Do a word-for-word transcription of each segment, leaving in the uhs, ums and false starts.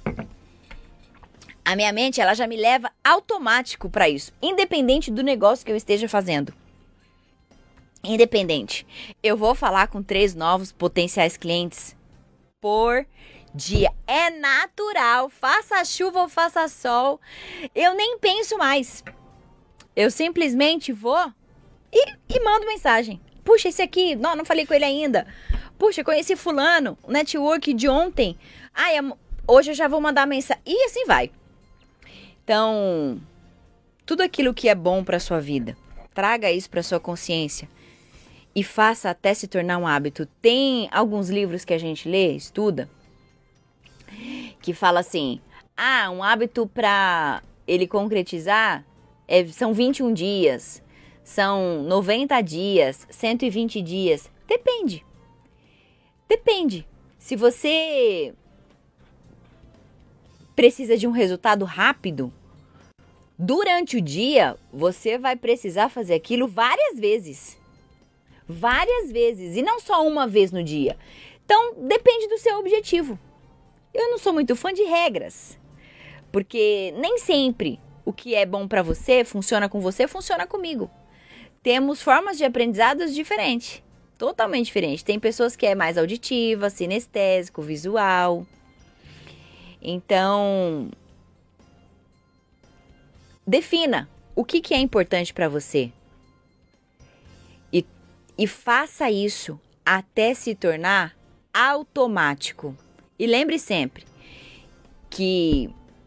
A minha mente, ela já me leva automático para isso, independente do negócio que eu esteja fazendo. Independente. Eu vou falar com três novos potenciais clientes por dia. É natural, faça chuva ou faça sol. Eu nem penso mais. Eu simplesmente vou e, e mando mensagem. Puxa, esse aqui, não, não falei com ele ainda. Puxa, conheci fulano, o network de ontem. Ai, hoje eu já vou mandar mensagem. E assim vai. Então, tudo aquilo que é bom para sua vida, traga isso para sua consciência e faça até se tornar um hábito. Tem alguns livros que a gente lê, estuda, que fala assim: ah, um hábito para ele concretizar é, são vinte e um dias, são noventa dias, cento e vinte dias. Depende. Depende. Se você precisa de um resultado rápido, durante o dia, você vai precisar fazer aquilo várias vezes. Várias vezes. E não só uma vez no dia. Então, depende do seu objetivo. Eu não sou muito fã de regras. Porque nem sempre o que é bom para você, funciona com você, funciona comigo. Temos formas de aprendizados diferentes. Totalmente diferentes. Tem pessoas que é mais auditiva, sinestésico, visual. Então, defina o que, que é importante para você e, e faça isso até se tornar automático. E lembre sempre que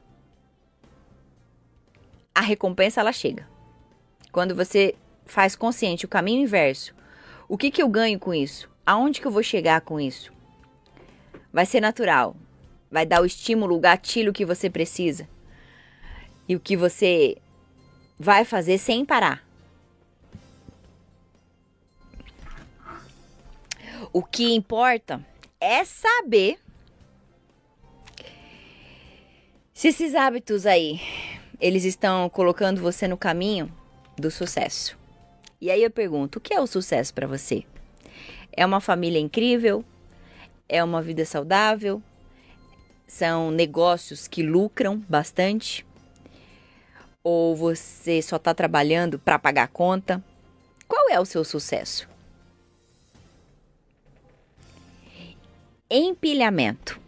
a recompensa ela chega. Quando você faz consciente o caminho inverso, o que, que eu ganho com isso? Aonde que eu vou chegar com isso? Vai ser natural. Vai dar o estímulo, o gatilho que você precisa. E o que você vai fazer sem parar. O que importa é saber se esses hábitos aí, eles estão colocando você no caminho do sucesso. E aí eu pergunto, o que é o sucesso para você? É uma família incrível? É uma vida saudável? São negócios que lucram bastante? Ou você só está trabalhando para pagar a conta? Qual é o seu sucesso? Empilhamento.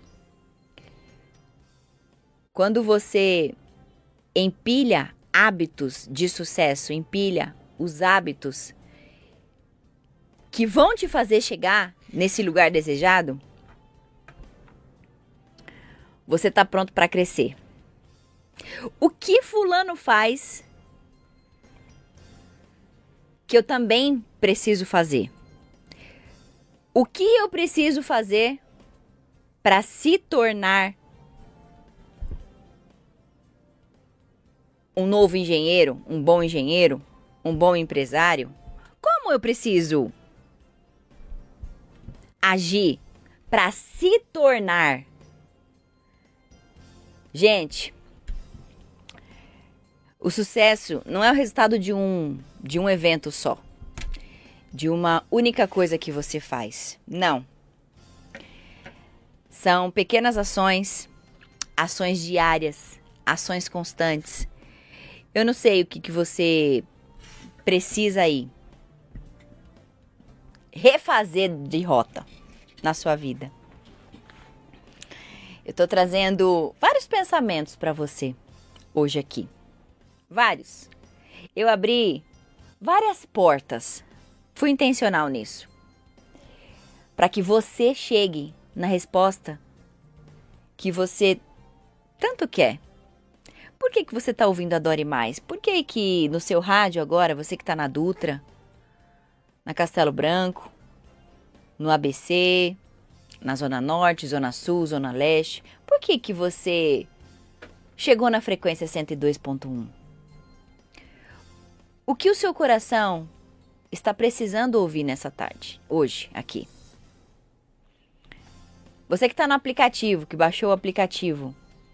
Quando você empilha hábitos de sucesso, empilha os hábitos que vão te fazer chegar nesse lugar desejado, você está pronto para crescer. O que fulano faz que eu também preciso fazer? O que eu preciso fazer para se tornar um novo engenheiro, um bom engenheiro, um bom empresário? Como eu preciso agir para se tornar? Gente, o sucesso não é o resultado de um, de um evento só, de uma única coisa que você faz. Não. São pequenas ações, ações diárias, ações constantes. Eu não sei o que, que você precisa aí refazer de rota na sua vida. Eu tô trazendo vários pensamentos para você hoje aqui. Vários. Eu abri várias portas. Fui intencional nisso. Para que você chegue na resposta que você tanto quer. Por que, que você está ouvindo a Dori Mais? Por que, que no seu rádio agora, você que está na Dutra, na Castelo Branco, no A B C, na Zona Norte, Zona Sul, Zona Leste, por que, que você chegou na frequência cento e dois ponto um? O que o seu coração está precisando ouvir nessa tarde, hoje, aqui? Você que está no aplicativo, que baixou o aplicativo,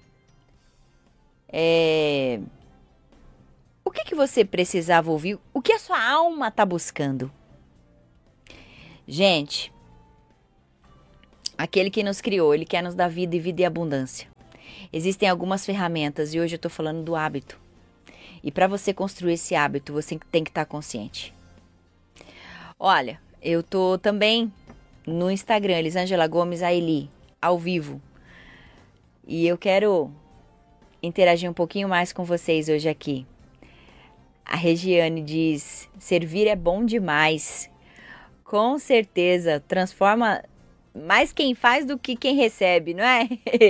é... o que, que você precisava ouvir? O que a sua alma está buscando? Gente, aquele que nos criou, ele quer nos dar vida e vida e abundância. Existem algumas ferramentas e hoje eu tô falando do hábito. E para você construir esse hábito, você tem que estar consciente. Olha, eu tô também no Instagram, Elisângela Gomes Aili, ao vivo. E eu quero interagir um pouquinho mais com vocês hoje aqui. A Regiane diz, servir é bom demais. Com certeza, transforma mais quem faz do que quem recebe, não é?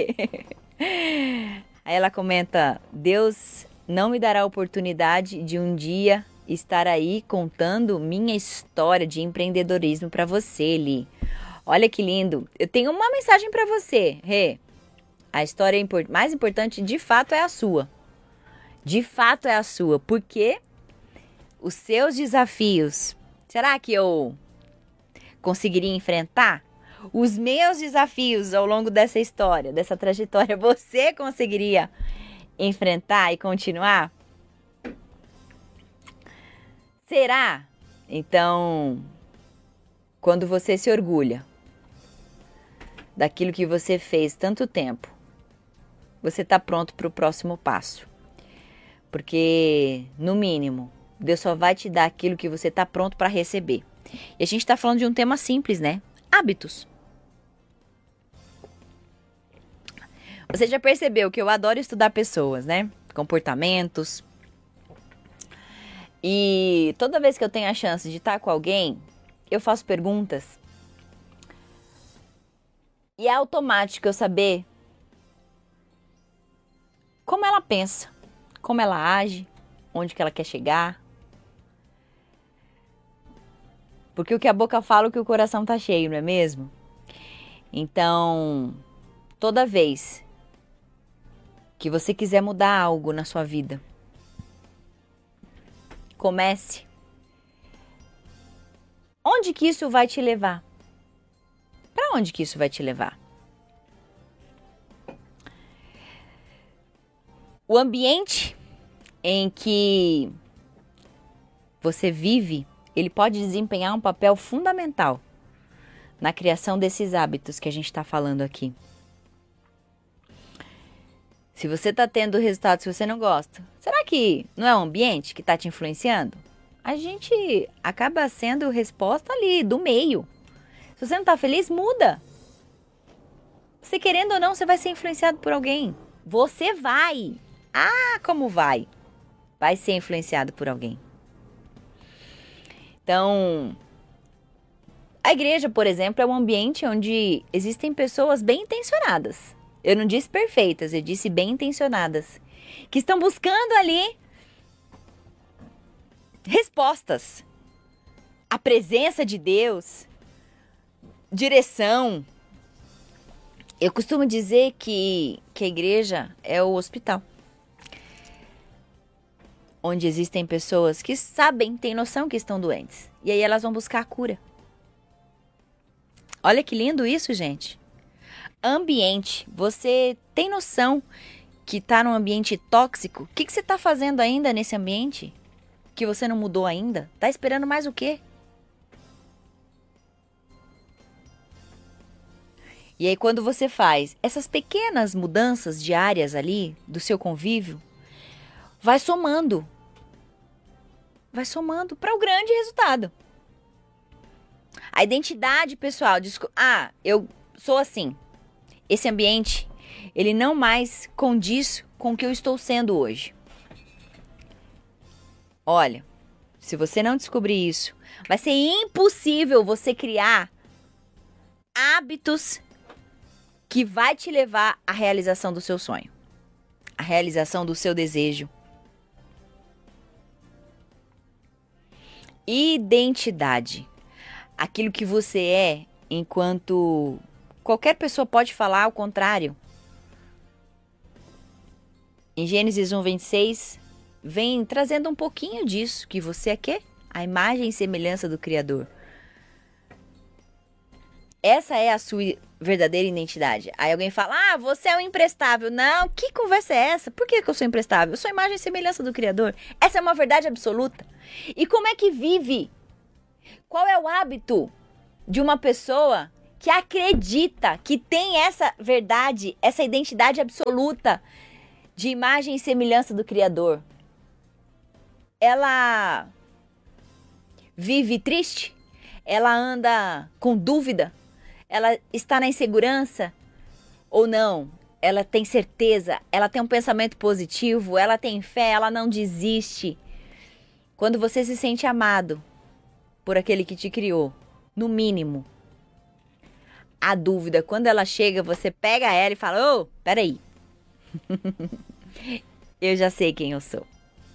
Aí ela comenta, Deus não me dará a oportunidade de um dia estar aí contando minha história de empreendedorismo para você, Li. Olha que lindo. Eu tenho uma mensagem para você, Rê. A história import- mais importante, de fato, é a sua. De fato, é a sua. Porque os seus desafios, será que eu conseguiria enfrentar? Os meus desafios ao longo dessa história, dessa trajetória, você conseguiria enfrentar e continuar? Será? Então, quando você se orgulha daquilo que você fez tanto tempo, você está pronto para o próximo passo. Porque, no mínimo, Deus só vai te dar aquilo que você está pronto para receber. E a gente está falando de um tema simples, né? Hábitos. Você já percebeu que eu adoro estudar pessoas, né? Comportamentos. E toda vez que eu tenho a chance de estar com alguém, eu faço perguntas. E é automático eu saber como ela pensa, como ela age, onde que ela quer chegar. Porque o que a boca fala, o que o coração tá cheio, não é mesmo? Então, toda vez que você quiser mudar algo na sua vida, comece. Onde que isso vai te levar? Para onde que isso vai te levar? O ambiente em que você vive, ele pode desempenhar um papel fundamental na criação desses hábitos que a gente está falando aqui. Se você está tendo resultados que você não gosta, será que não é o ambiente que está te influenciando? A gente acaba sendo resposta ali, do meio. Se você não está feliz, muda. Você querendo ou não, você vai ser influenciado por alguém. Você vai. Ah, como vai? Vai ser influenciado por alguém. Então, a igreja, por exemplo, é um ambiente onde existem pessoas bem intencionadas. Eu não disse perfeitas, eu disse bem intencionadas. Que estão buscando ali respostas. A presença de Deus, direção. Eu costumo dizer que, que a igreja é o hospital. Onde existem pessoas que sabem, têm noção que estão doentes. E aí elas vão buscar a cura. Olha que lindo isso, gente. Ambiente. Você tem noção que está num ambiente tóxico? O que, que você está fazendo ainda nesse ambiente? Que você não mudou ainda? Está esperando mais o quê? E aí quando você faz essas pequenas mudanças diárias ali do seu convívio, vai somando. Vai somando para o grande resultado. A identidade pessoal. Ah, eu sou assim. Esse ambiente, ele não mais condiz com o que eu estou sendo hoje. Olha, se você não descobrir isso, vai ser impossível você criar hábitos que vai te levar à realização do seu sonho. A realização do seu desejo. Identidade. Aquilo que você é, enquanto qualquer pessoa pode falar ao contrário. Em Gênesis um, vinte e seis, vem trazendo um pouquinho disso, que você é quê? A imagem e semelhança do Criador. Essa é a sua verdadeira identidade. Aí alguém fala, ah, você é um imprestável. Não, que conversa é essa? Por que que eu sou imprestável? Eu sou a imagem e semelhança do Criador. Essa é uma verdade absoluta. E como é que vive? Qual é o hábito de uma pessoa que acredita que tem essa verdade, essa identidade absoluta de imagem e semelhança do Criador, ela vive triste? Ela anda com dúvida? Ela está na insegurança ou não? Ela tem certeza? Ela tem um pensamento positivo? Ela tem fé? Ela não desiste? Quando você se sente amado por aquele que te criou, no mínimo, a dúvida, quando ela chega, você pega ela e fala: ô, peraí. Eu já sei quem eu sou.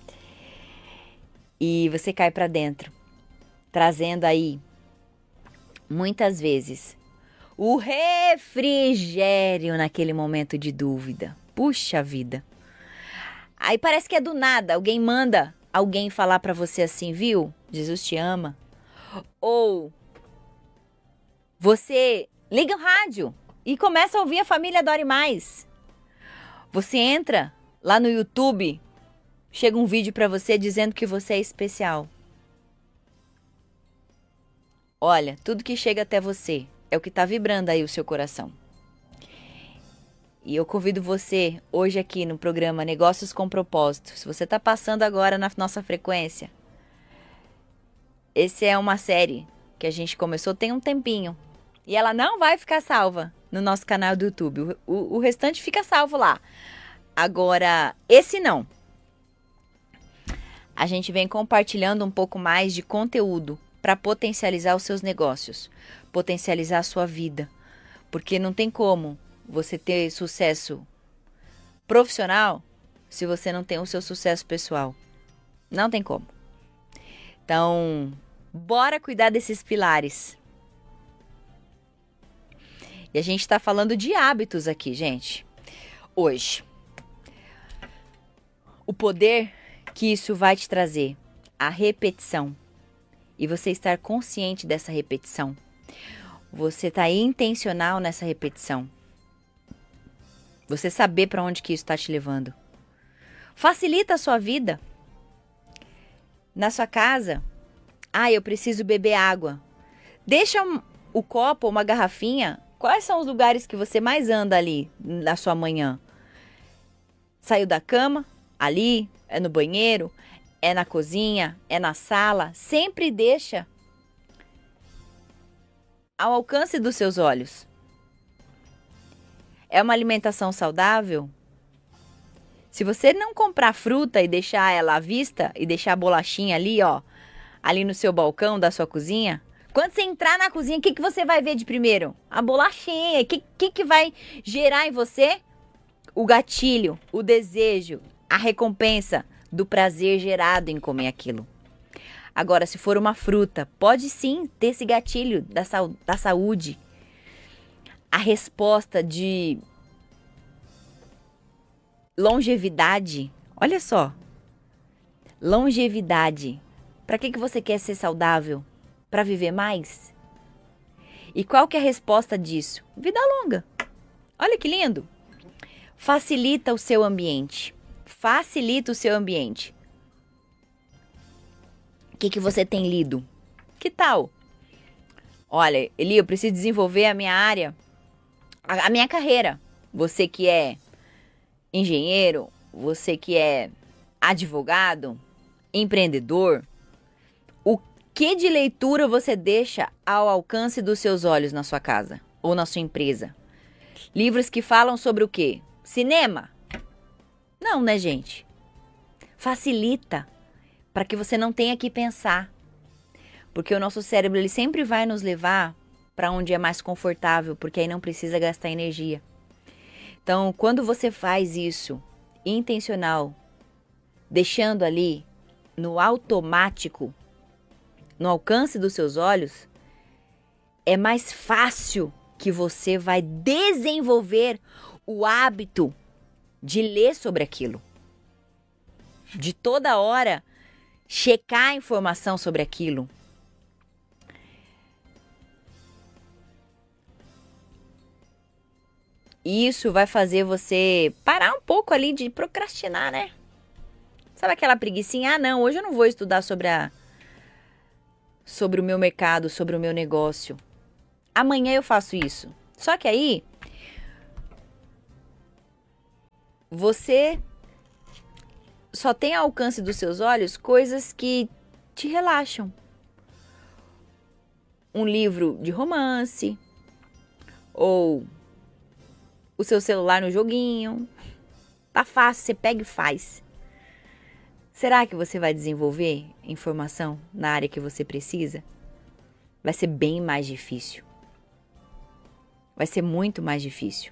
E você cai pra dentro, trazendo aí, muitas vezes, o refrigério naquele momento de dúvida. Puxa vida. Aí parece que é do nada. Alguém manda alguém falar pra você assim, viu? Jesus te ama. Ou você liga o rádio e começa a ouvir a Família Adore Mais. Você entra lá no YouTube, chega um vídeo pra você dizendo que você é especial. Olha, tudo que chega até você é o que está vibrando aí o seu coração. E eu convido você hoje aqui no programa Negócios com Propósito. Se você está passando agora na nossa frequência, essa é uma série que a gente começou tem um tempinho. E ela não vai ficar salva no nosso canal do YouTube. O, o, o restante fica salvo lá. Agora, esse não. A gente vem compartilhando um pouco mais de conteúdo para potencializar os seus negócios, potencializar a sua vida. Porque não tem como você ter sucesso profissional se você não tem o seu sucesso pessoal. Não tem como. Então, bora cuidar desses pilares. E a gente está falando de hábitos aqui, gente. Hoje. O poder que isso vai te trazer. A repetição. E você estar consciente dessa repetição. Você está intencional nessa repetição. Você saber para onde que isso está te levando. Facilita a sua vida. Na sua casa. Ah, eu preciso beber água. Deixa um, o copo ou uma garrafinha. Quais são os lugares que você mais anda ali na sua manhã? Saiu da cama? Ali? É no banheiro? É na cozinha? É na sala? Sempre deixa ao alcance dos seus olhos. É uma alimentação saudável? Se você não comprar fruta e deixar ela à vista e deixar a bolachinha ali, ó, ali no seu balcão da sua cozinha, quando você entrar na cozinha, o que, que você vai ver de primeiro? A bolachinha. O que, que, que vai gerar em você? O gatilho, o desejo, a recompensa do prazer gerado em comer aquilo. Agora, se for uma fruta, pode sim ter esse gatilho da, sa- da saúde. A resposta de longevidade. Olha só. Longevidade. Para que, que você quer ser saudável? Para viver mais? E qual que é a resposta disso? Vida longa. Olha que lindo. Facilita o seu ambiente. Facilita o seu ambiente. O que, que você tem lido? Que tal? Olha, Eli, eu preciso desenvolver a minha área, a, a minha carreira. Você que é engenheiro, você que é advogado, empreendedor, o que de leitura você deixa ao alcance dos seus olhos na sua casa ou na sua empresa? Livros que falam sobre o quê? Cinema? Não, né, gente? Facilita para que você não tenha que pensar. Porque o nosso cérebro ele sempre vai nos levar para onde é mais confortável, porque aí não precisa gastar energia. Então, quando você faz isso intencional, deixando ali no automático, no alcance dos seus olhos, é mais fácil que você vai desenvolver o hábito de ler sobre aquilo. De toda hora checar a informação sobre aquilo. Isso vai fazer você parar um pouco ali de procrastinar, né? Sabe aquela preguicinha? Ah, não, hoje eu não vou estudar sobre a sobre o meu mercado, sobre o meu negócio. Amanhã eu faço isso. Só que aí você só tem ao alcance dos seus olhos coisas que te relaxam. Um livro de romance, ou o seu celular no joguinho. Tá fácil, você pega e faz. Será que você vai desenvolver informação na área que você precisa? Vai ser bem mais difícil. Vai ser muito mais difícil.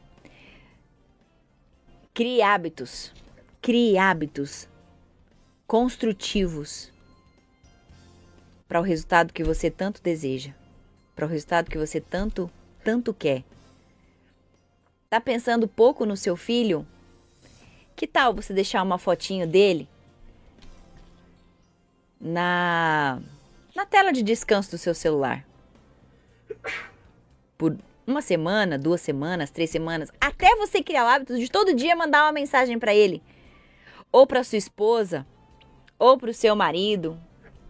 Crie hábitos. Crie hábitos construtivos para o resultado que você tanto deseja. Para o resultado que você tanto, tanto quer. Tá pensando pouco no seu filho? Que tal você deixar uma fotinho dele na, na tela de descanso do seu celular? Por uma semana, duas semanas, três semanas, até você criar o hábito de todo dia mandar uma mensagem para ele. Ou para sua esposa, ou para o seu marido.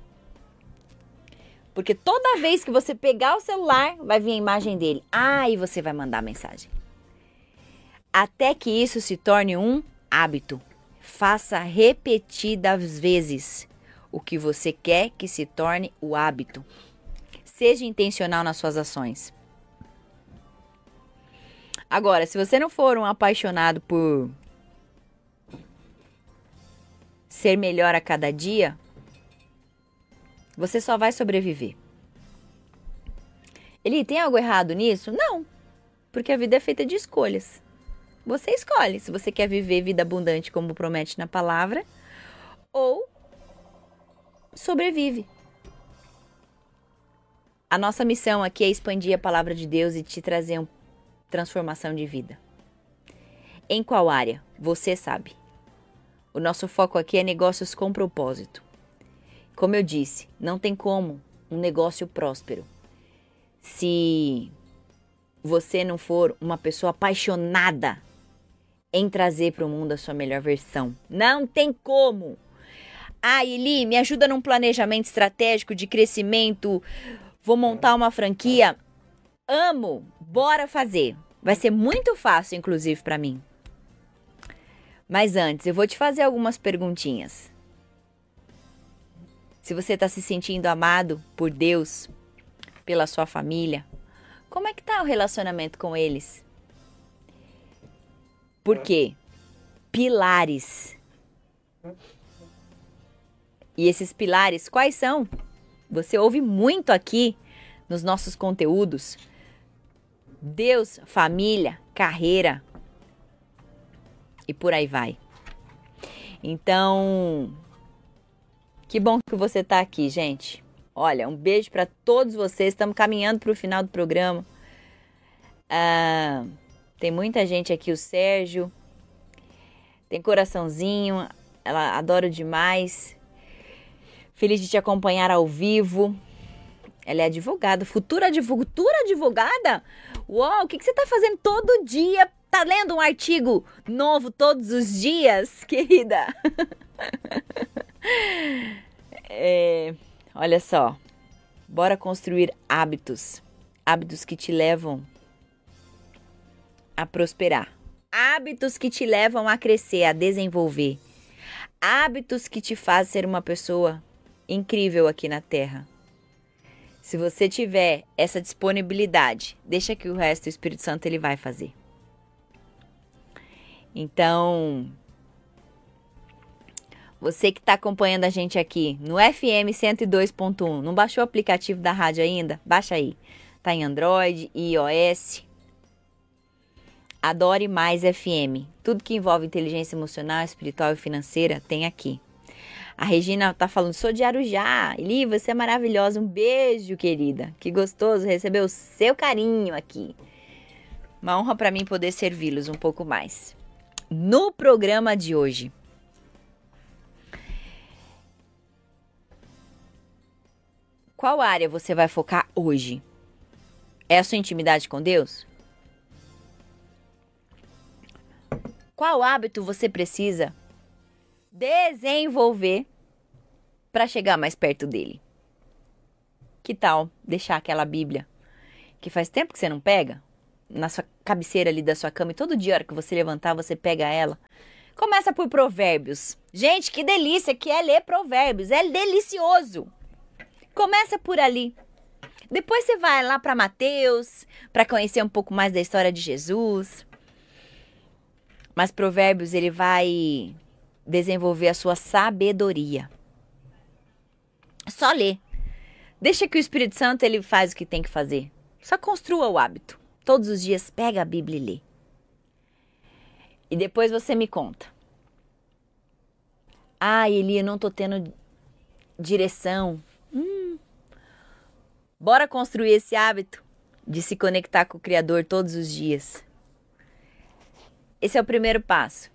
Porque toda vez que você pegar o celular, vai vir a imagem dele. Ah, e você vai mandar a mensagem. Até que isso se torne um hábito. Faça repetidas vezes o que você quer que se torne o hábito. Seja intencional nas suas ações. Agora, se você não for um apaixonado por ser melhor a cada dia, você só vai sobreviver. Eli, tem algo errado nisso? Não, porque a vida é feita de escolhas. Você escolhe se você quer viver vida abundante como promete na palavra ou sobrevive. A nossa missão aqui é expandir a palavra de Deus e te trazer uma transformação de vida. Em qual área? Você sabe. O nosso foco aqui é negócios com propósito. Como eu disse, não tem como um negócio próspero se você não for uma pessoa apaixonada em trazer para o mundo a sua melhor versão. Não tem como. Ah, Eli, me ajuda num planejamento estratégico de crescimento. Vou montar uma franquia. Amo. Bora fazer. Vai ser muito fácil, inclusive, para mim. Mas antes, eu vou te fazer algumas perguntinhas. Se você está se sentindo amado por Deus, pela sua família, como é que está o relacionamento com eles? Por quê? Pilares. E esses pilares, quais são? Você ouve muito aqui nos nossos conteúdos. Deus, família, carreira. E por aí vai. Então, que bom que você está aqui, gente. Olha, um beijo para todos vocês. Estamos caminhando para o final do programa. Ah, tem muita gente aqui, o Sérgio. Tem coraçãozinho. Ela adora demais. Feliz de te acompanhar ao vivo. Ela é advogada, futura, futura advogada? Uau, o que, que você está fazendo todo dia? Tá lendo um artigo novo todos os dias, querida? É, olha só, bora construir hábitos, hábitos que te levam a prosperar, hábitos que te levam a crescer, a desenvolver, hábitos que te fazem ser uma pessoa incrível aqui na Terra. Se você tiver essa disponibilidade, deixa que o resto do Espírito Santo ele vai fazer. Então, você que está acompanhando a gente aqui no F M cento e dois ponto um, não baixou o aplicativo da rádio ainda? Baixa aí. Tá em Android, iOS. Adore Mais F M. Tudo que envolve inteligência emocional, espiritual e financeira tem aqui. A Regina tá falando, sou de Arujá. Eli, você é maravilhosa. Um beijo, querida. Que gostoso receber o seu carinho aqui. Uma honra para mim poder servi-los um pouco mais. No programa de hoje, qual área você vai focar hoje? É a sua intimidade com Deus? Qual hábito você precisa desenvolver para chegar mais perto dele? Que tal deixar aquela Bíblia que faz tempo que você não pega, na sua cabeceira ali da sua cama, e todo dia, a hora que você levantar, você pega ela. Começa por Provérbios. Gente, que delícia que é ler Provérbios. É delicioso. Começa por ali. Depois você vai lá para Mateus, para conhecer um pouco mais da história de Jesus. Mas Provérbios, ele vai desenvolver a sua sabedoria. Só ler. Deixa que o Espírito Santo, ele faz o que tem que fazer. Só construa o hábito. Todos os dias pega a Bíblia e lê. E depois você me conta. Ah, Eli, eu não tô tendo direção. Hum. Bora construir esse hábito de se conectar com o Criador todos os dias. Esse é o primeiro passo.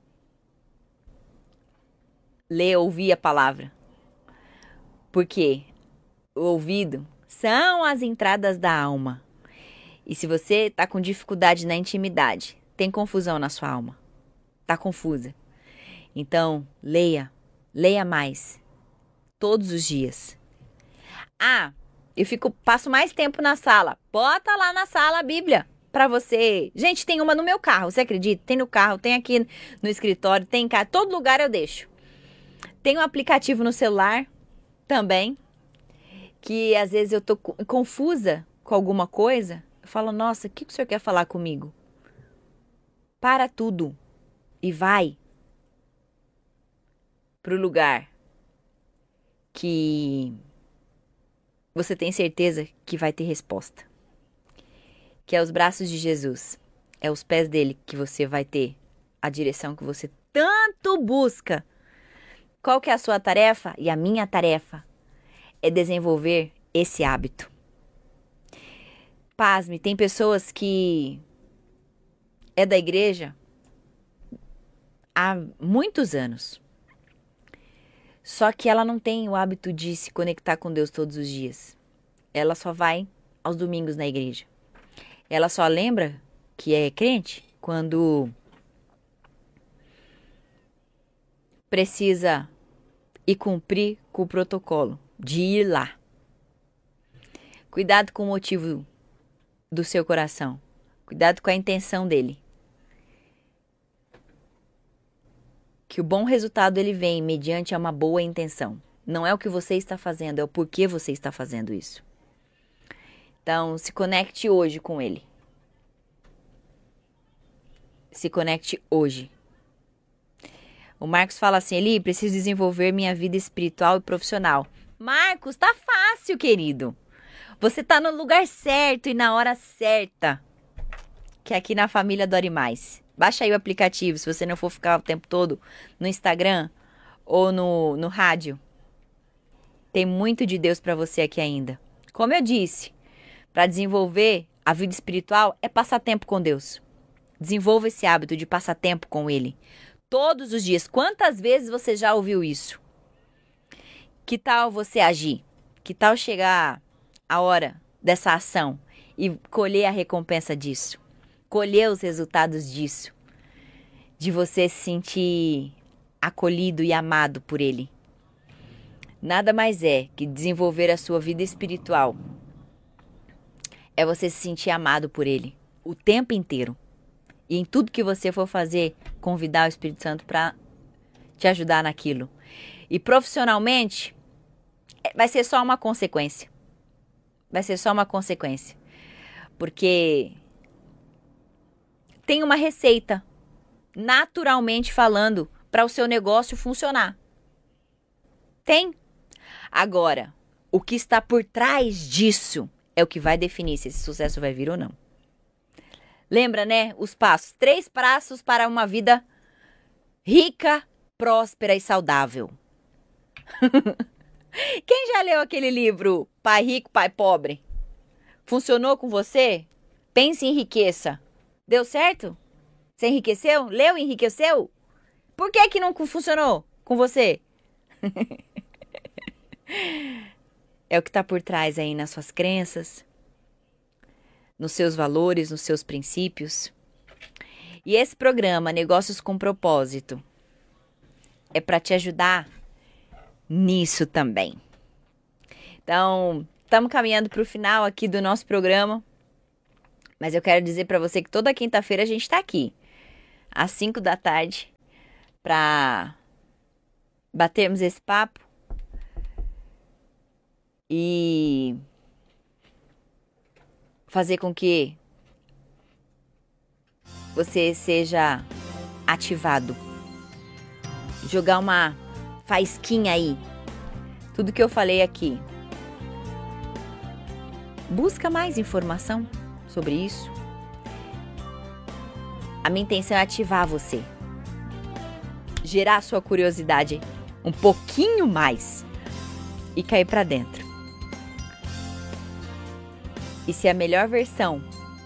Ler, ouvir a palavra. Porque o ouvido são as entradas da alma. E se você tá com dificuldade na intimidade, tem confusão na sua alma, tá confusa. Então, leia, leia mais, todos os dias. Ah, eu fico, passo mais tempo na sala. Bota lá na sala a Bíblia para você. Gente, tem uma no meu carro, você acredita? Tem no carro, tem aqui no escritório, tem em casa, todo lugar eu deixo. Tem um aplicativo no celular também, que às vezes eu tô confusa com alguma coisa. Eu falo, nossa, o que o senhor quer falar comigo? Para tudo e vai para o lugar que você tem certeza que vai ter resposta. Que é os braços de Jesus. É os pés dele que você vai ter a direção que você tanto busca. Qual que é a sua tarefa? E a minha tarefa é desenvolver esse hábito. Pasme, tem pessoas que é da igreja há muitos anos. Só que ela não tem o hábito de se conectar com Deus todos os dias. Ela só vai aos domingos na igreja. Ela só lembra que é crente quando precisa ir cumprir com o protocolo de ir lá. Cuidado com o motivo do seu coração. Cuidado com a intenção dele. Que o bom resultado ele vem mediante uma boa intenção. Não é o que você está fazendo, é o porquê você está fazendo isso. Então, se conecte hoje com ele. Se conecte hoje. O Marcos fala assim, Eli, preciso desenvolver minha vida espiritual e profissional. Marcos, tá fácil, querido. Você tá no lugar certo e na hora certa. Que é aqui na família Dore Mais. Baixa aí o aplicativo, se você não for ficar o tempo todo no Instagram ou no, no rádio. Tem muito de Deus para você aqui ainda. Como eu disse, para desenvolver a vida espiritual é passar tempo com Deus. Desenvolva esse hábito de passar tempo com Ele. Todos os dias. Quantas vezes você já ouviu isso? Que tal você agir? Que tal chegar a hora dessa ação e colher a recompensa disso? Colher os resultados disso, de você se sentir acolhido e amado por Ele. Nada mais é que desenvolver a sua vida espiritual. É você se sentir amado por Ele o tempo inteiro. E em tudo que você for fazer, convidar o Espírito Santo para te ajudar naquilo. E profissionalmente, vai ser só uma consequência. Vai ser só uma consequência. Porque tem uma receita, naturalmente falando, para o seu negócio funcionar. Tem. Agora, o que está por trás disso é o que vai definir se esse sucesso vai vir ou não. Lembra, né? Os passos. Três passos para uma vida rica, próspera e saudável. Quem já leu aquele livro Pai Rico, Pai Pobre? Funcionou com você? Pense e enriqueça. Deu certo? Você enriqueceu? Leu e enriqueceu? Por que que não funcionou com você? É o que está por trás aí nas suas crenças, nos seus valores, nos seus princípios. E esse programa, Negócios com Propósito, é para te ajudar nisso também. Então, estamos caminhando para o final aqui do nosso programa. Mas eu quero dizer pra você que toda quinta-feira a gente tá aqui, às cinco da tarde, pra batermos esse papo e fazer com que você seja ativado. Jogar uma faísquinha aí. Tudo que eu falei aqui. Busca mais informação sobre isso. A minha intenção é ativar você. Gerar sua curiosidade um pouquinho mais. E cair pra dentro. E ser a melhor versão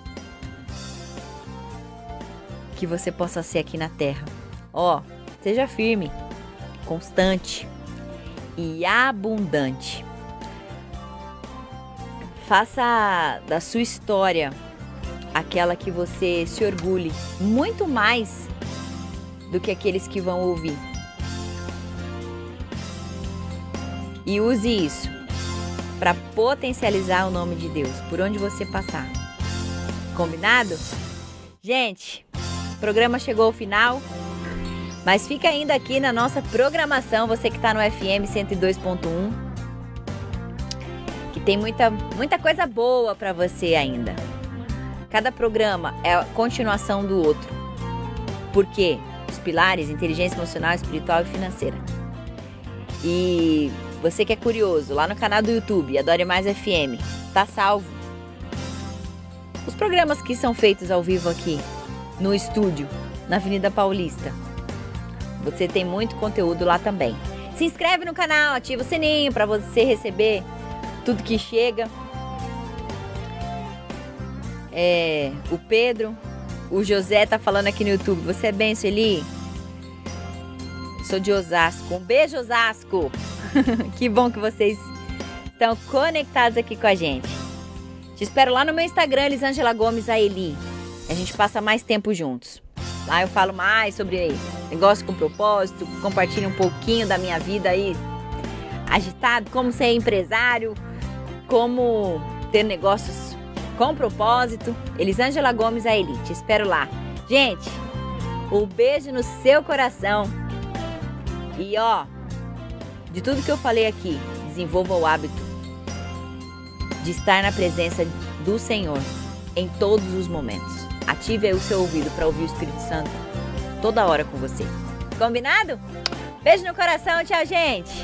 que você possa ser aqui na Terra. Ó, seja firme, constante e abundante. Faça da sua história aquela que você se orgulhe muito mais do que aqueles que vão ouvir. E use isso para potencializar o nome de Deus por onde você passar. Combinado? Gente, o programa chegou ao final, mas fica ainda aqui na nossa programação, você que está no F M cento e dois ponto um, que tem muita, muita coisa boa para você ainda. Cada programa é a continuação do outro. Por quê? Os pilares, inteligência emocional, espiritual e financeira. E você que é curioso, lá no canal do YouTube, Adore Mais F M, tá salvo os programas que são feitos ao vivo aqui no estúdio, na Avenida Paulista. Você tem muito conteúdo lá também. Se inscreve no canal, ativa o sininho para você receber tudo que chega. É, o Pedro, o José tá falando aqui no YouTube. Você é bem, Sueli? Sou de Osasco. Um beijo, Osasco! Que bom que vocês estão conectados aqui com a gente. Te espero lá no meu Instagram, Elisângela Gomes Aeli. A gente passa mais tempo juntos. Lá eu falo mais sobre negócio com propósito, compartilho um pouquinho da minha vida aí agitado, como ser empresário, como ter negócios com propósito. Elisângela Gomes Aeli, te espero lá. Gente, um beijo no seu coração. E ó, de tudo que eu falei aqui, desenvolva o hábito de estar na presença do Senhor em todos os momentos. Ative aí o seu ouvido para ouvir o Espírito Santo toda hora com você. Combinado? Beijo no coração, tchau, gente!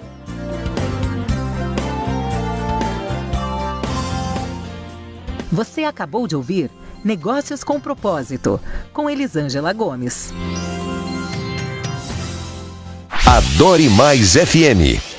Você acabou de ouvir Negócios com Propósito, com Elisângela Gomes. Adore Mais F M.